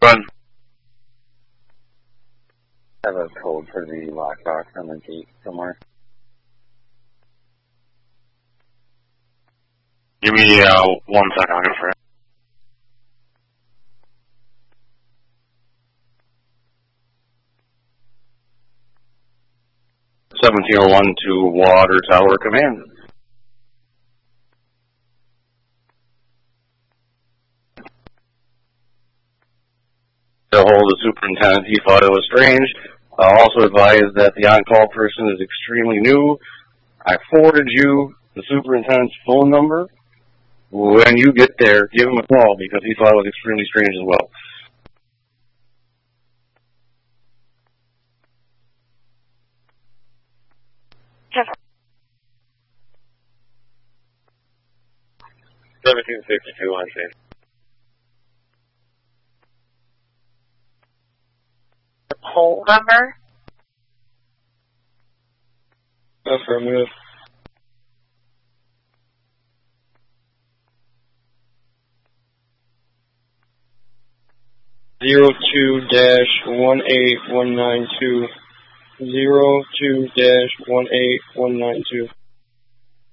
Run. I have a code for the lockbox on the gate somewhere. Give me 1 second, I'll get for it. (1701) to Water Tower Command. To hold the superintendent, he thought it was strange. Also advised that the on-call person is extremely new. I forwarded you the superintendent's phone number. When you get there, give him a call because he thought it was extremely strange as well. Yes. 1762 on scene. Whole number? Affirmative. (02-18192) 02-18192.